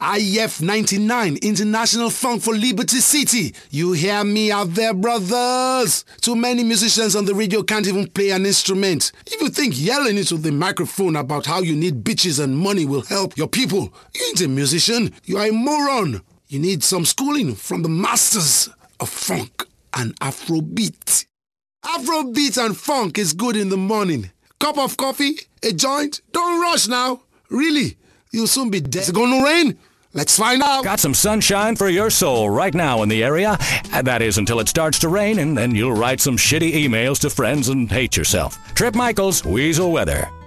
IF 99 International Funk for Liberty City. You hear me out there, brothers? Too many musicians on the radio can't even play an instrument. If you think yelling into the microphone about how you need bitches and money will help your people, you ain't a musician. You are a moron. You need some schooling from the masters of funk and Afrobeat. Afrobeat and funk is good in the morning. Cup of coffee, a joint. Don't rush now. Really, you'll soon be dead. Is it going to rain? Let's find out. Got some sunshine for your soul right now in the area. That is until it starts to rain, and then you'll write some shitty emails to friends and hate yourself. Trip Michaels, Weasel Weather.